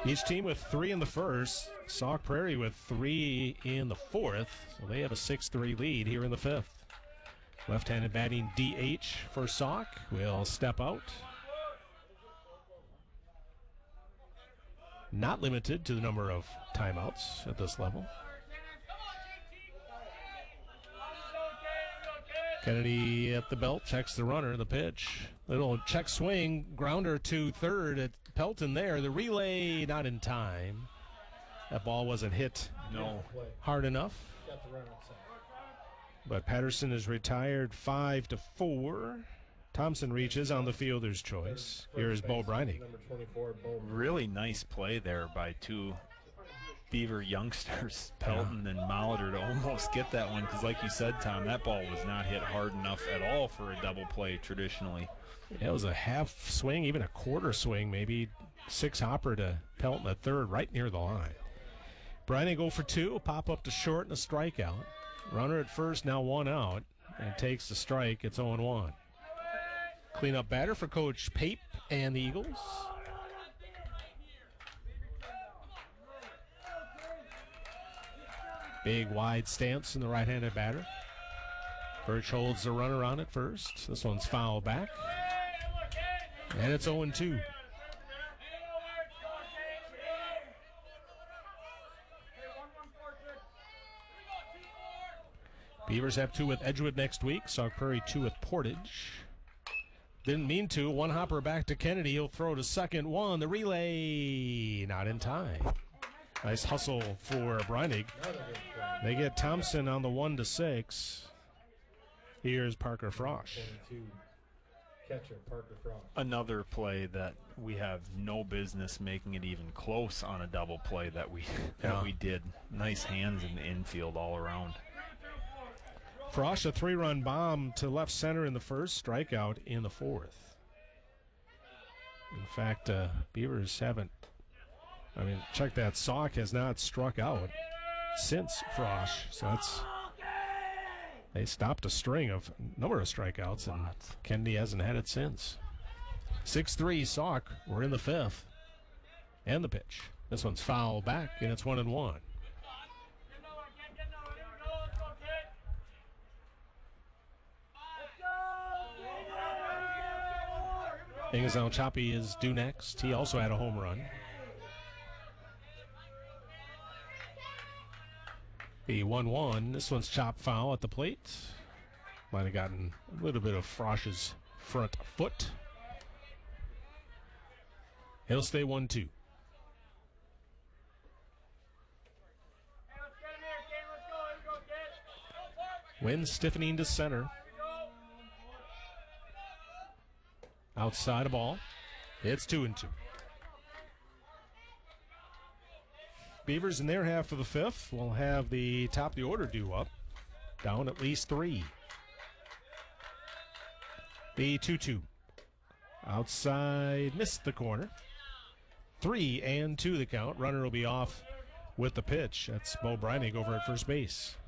Each team with 3 in the first. Sauk Prairie with 3 in the fourth. So they have a 6-3 lead here in the fifth. Left-handed batting DH for Sauk will step out. Not limited to the number of timeouts at this level. Kennedy at the belt, checks the runner, the pitch. Little check swing, grounder to third at Pelton there. The relay not in time. That ball wasn't hit hard enough. But Patterson is retired 5-4. Thompson reaches on the fielder's choice. Here's Bo Breinig. Number 24, Bo. Really nice play there by two Beaver youngsters, Pelton and Molitor, to almost get that one, because like you said, Tom, that ball was not hit hard enough at all for a double play traditionally. Yeah, it was a half swing, even a quarter swing, maybe 6-hopper to Pelton at third, right near the line. Breinig go for 2, a pop up to short and a strikeout. Runner at first, now 1 out, and takes the strike. It's 0-1. Cleanup batter for Coach Pape and the Eagles. Big wide stance in the right-handed batter. Birch holds the runner on at first. This one's foul back. And it's 0-2. Beavers have 2 with Edgewood next week. Sauk Prairie 2 with Portage. Didn't mean to. 1-hopper back to Kennedy. He'll throw to second. 1. The relay not in time. Nice hustle for Breinig. They get Thompson on the 1-6. Here's Parker Frosch. Catcher, Parker Frosch. Another play that we have no business making it even close on a double play that we did. Nice hands in the infield all around. Frosch, a 3-run bomb to left center in the first, strikeout in the fourth. In fact, Beavers haven't. I mean, check that. Sauk has not struck out since Frosch. So they stopped a string of number of strikeouts, and Kennedy hasn't had it since. 6-3 Sauk. We're in the fifth. And the pitch. This one's foul back, and it's 1-1. Ingezal Choppy is due next. He also had a home run. The 1-1. This one's chopped foul at the plate. Might have gotten a little bit of Frosch's front foot. He'll stay 1-2. Wind stiffening to center. Outside a ball. It's 2-2. Beavers in their half of the fifth will have the top of the order due up. Down at least 3. The 2-2. Outside, missed the corner. 3-2 the count. Runner will be off with the pitch. That's Bo Breinig over at first base.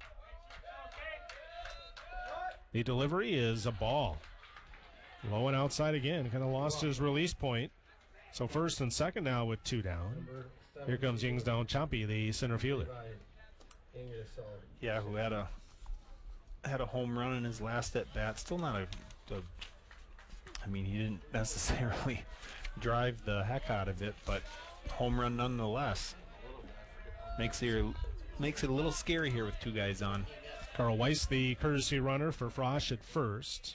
The delivery is a ball. Low and outside again. Kind of lost his release point. So first and second now with 2 down. Here comes Ingezal Choppy, the center fielder. Yeah, who had a home run in his last at bat. Still not I mean, he didn't necessarily drive the heck out of it, but home run nonetheless. Makes it a little scary here with 2 guys on. Carl Weiss, the courtesy runner for Frosch at first.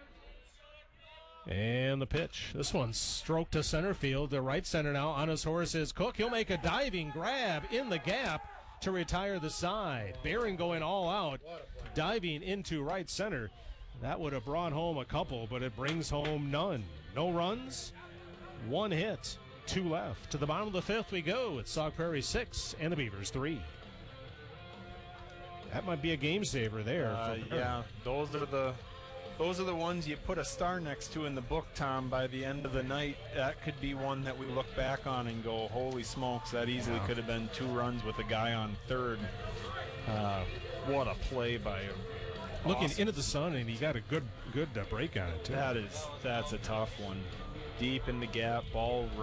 And the pitch. This one's stroked to center field. The right center now on his horse is Cook. He'll make a diving grab in the gap to retire the side. Barron going all out, diving into right center. That would have brought home a couple, but it brings home none. No runs, 1 hit, 2 left. To the bottom of the fifth we go. It's Sauk Prairie 6 and the Beavers 3. That might be a game saver there. Yeah, those are the ones you put a star next to in the book, Tom. By the end of the night, that could be one that we look back on and go, holy smokes, that easily could have been 2 runs with a guy on third. What a play by him. Looking into the sun, and he got a good break on it, too. That's a tough one. Deep in the gap, ball